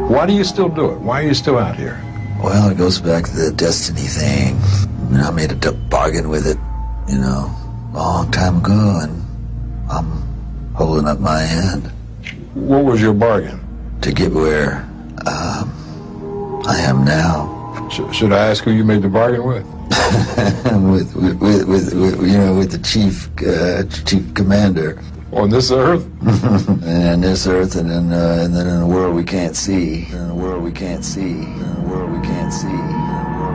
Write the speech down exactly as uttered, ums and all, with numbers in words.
Why do you still do it? Why are you still out here? Well, it goes back to the destiny thing. You know, I made a d- bargain with it, you know, a long time ago, and I'm holding up my end. What was your bargain? To get where um, I am now. Sh- should I ask who you made the bargain with? with, with, with, with, with, you know, with the chief, uh, chief commander. On this earth? And this earth, and then, uh, and then in a world we can't see. In a world we can't see. In a world we can't see.